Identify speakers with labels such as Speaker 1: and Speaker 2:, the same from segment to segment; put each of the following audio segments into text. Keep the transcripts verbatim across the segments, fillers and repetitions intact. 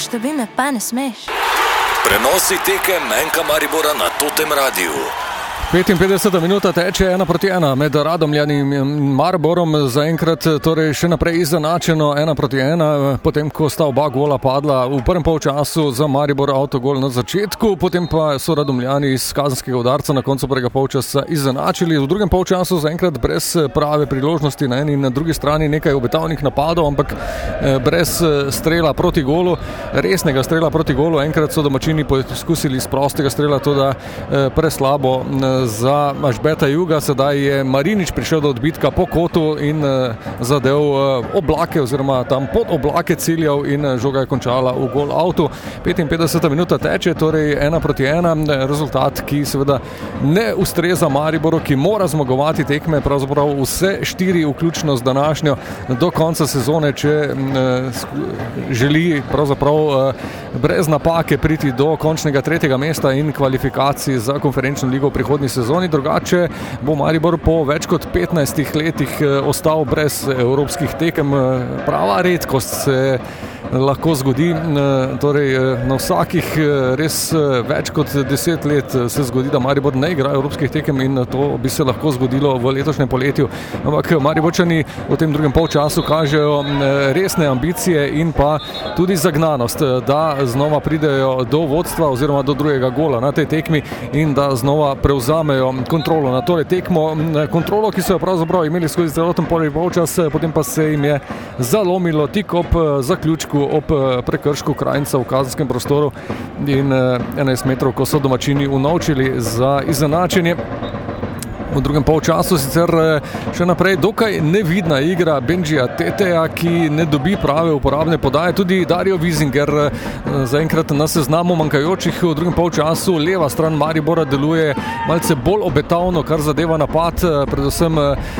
Speaker 1: Aleš, da bi me pa ne smeš.
Speaker 2: Prenosi tekem Enka Maribora na Totem Radiu.
Speaker 3: petinpetdeseta minuta teče ena proti ena med Radomljani in Mariborom, zaenkrat torej še naprej izenačeno ena proti ena, potem ko sta oba gola padla v prvem polčasu za Maribor avtogol na začetku, potem pa so Radomljani iz kazenskega udarca na koncu prvega polčasa izenačili. V drugem polčasu zaenkrat brez prave priložnosti na eni in na drugi strani nekaj obetavnih napadov, ampak brez strela proti golu, resnega strela proti golu. Enkrat so domačini poskusili iz prostega strela, to da preslabo za Ažbeta Juga. Sedaj je Marinič prišel do odbitka po kotu in uh, zadev uh, oblake oziroma tam pod oblake ciljal in uh, žoga je končala v gol avtu. petinpetdeseta minuta teče, torej ena proti ena, rezultat, ki seveda ne ustreza Mariboru, ki mora zmagovati tekme, pravzaprav vse štiri, vključno z današnjo, do konca sezone, če uh, želi pravzaprav uh, brez napake priti do končnega tretjega mesta in kvalifikacij za konferenčno ligo v prihodnji sezoni. Drugače bo Maribor po več kot petnajstih letih ostal brez evropskih tekem. Prava redkost se lahko zgodi, torej na vsakih res več kot deset let se zgodi, da Maribor ne igra evropskih tekem in to bi se lahko zgodilo v letošnjem poletju. Ampak Mariborčani v tem drugem polčasu kažejo resne ambicije in pa tudi zagnanost, da znova pridejo do vodstva oziroma do drugega gola na tej tekmi in da znova prevzamejo kontrolo na tole tekmo. Kontrolo, ki so jo pravzaprav imeli skozi celoten prvi polčas, potem pa se jim je zalomilo tik ob zaključku, ob prekršku Krajnca v kazenskem prostoru in enajst metrov, ko so domačini unovčili za izenačenje. V drugem polčasu sicer še naprej dokaj nevidna igra Benjija Teteja, ki ne dobi prave uporabne podaje. Tudi Dario Wiesinger zaenkrat na seznamu manjkajočih v drugem polčasu. Leva stran Maribora deluje malce bolj obetavno, kar zadeva napad, predvsem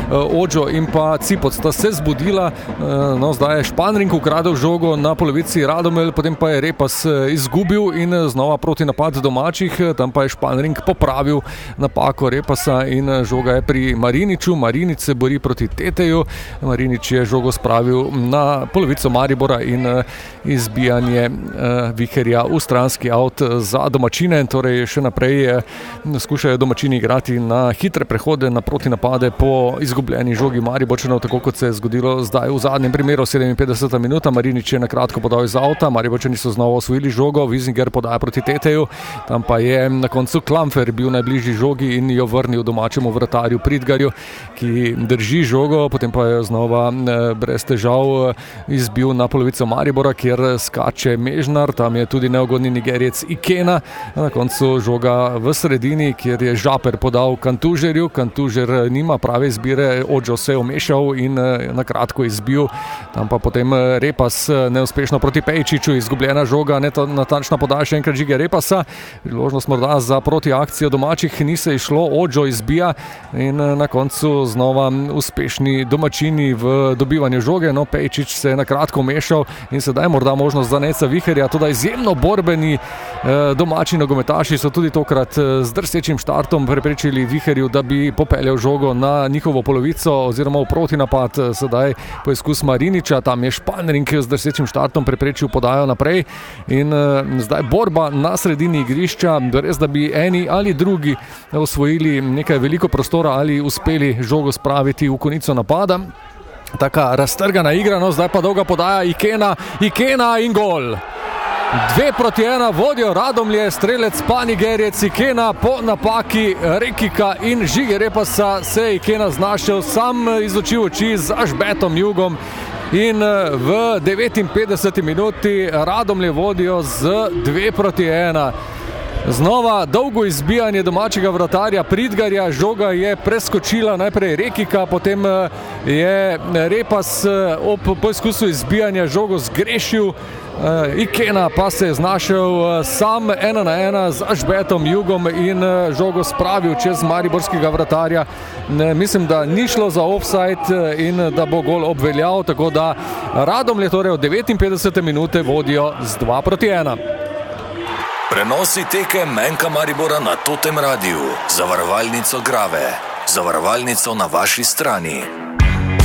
Speaker 3: Ođo in pa Cipot sta se zbudila. No, zdaj je Španring ukradel žogo na polovici Radomelj, potem pa je Repas izgubil in znova proti napad domačih, tam pa je Španring popravil napako Repasa in žoga je pri Mariniču. Marinič se bori proti Teteju. Marinič je žogo spravil na polovico Maribora in izbijanje Viherja v stranski avt za domačine. Torej še naprej skušajo domačini igrati na hitre prehode, na protinapade po izgubljeni žogi Mariborčanov, tako kot se je zgodilo zdaj v zadnjem primeru. sedeminpetdeseta minuta, Marinič je na kratko podal iz avta, Mariborčani so znova osvojili žogo, Wiesinger podaja proti Teteju, tam pa je na koncu Klamfer bil najbližji žogi in jo vrnil domačemu vratarju Pridgarju, ki drži žogo, potem pa je znova brez težav izbil na polovico Maribora, kjer skače Mežnar, tam je tudi neugodni Nigerijec Ikena, na koncu žoga v sredini, kjer je Žaper podal Kantužerju, Kantužer nima prave izbire, Ođo se je omešal in na kratko izbil, tam pa potem Repas neuspešno proti Pejčiču, izgubljena žoga, natančna podaja še enkrat Žige Repasa, priložnost morda za protiakcijo domačih ni se išlo, Ođo izbija in na koncu znova uspešni domačini v dobivanju žoge. No, Pejčič se je na kratko mešal in sedaj morda možnost za Neca Viherja, tudi izjemno borbeni domači nogometaši so tudi tokrat z drsečim štartom preprečili Viherju, da bi popeljal žogo na njihovo polovico oziroma v protinapad. Sedaj poizkus Mariniča, tam je Španring z drsečim štartom preprečil podajo naprej in zdaj borba na sredini igrišča, res da bi eni ali drugi osvojili nekaj veliko prostora ali uspeli žogo spraviti v konico napada. Taka raztrgana igra, no zdaj pa dolga podaja Ikena, Ikena in gol. Dve proti ena vodijo Radomlje, strelec pa Nigerijec Ikena po napaki Rekika in Žige Repasa se je Ikena znašel sam iz oči v oči z Ažbetom Jugom in v devetinpetdeseti minuti Radomlje vodijo z dve proti ena. Znova dolgo izbijanje domačega vratarja Pridgarja, žoga je preskočila najprej Rekika, potem je Repas ob poizkusu izbijanja žogo zgrešil, Ikena pa se je znašel sam ena na ena z Ažbetom Jugom in žogo spravil čez mariborskega vratarja. Mislim, da ni šlo za ofsajd in da bo gol obveljal, tako da Radomlje torej od devetinpetdesete minute vodijo z dva proti ena.
Speaker 2: Prenosi tekem Enka Maribora na Totem Radiu, zavarovalnico Grave, zavarovalnico na vaši strani.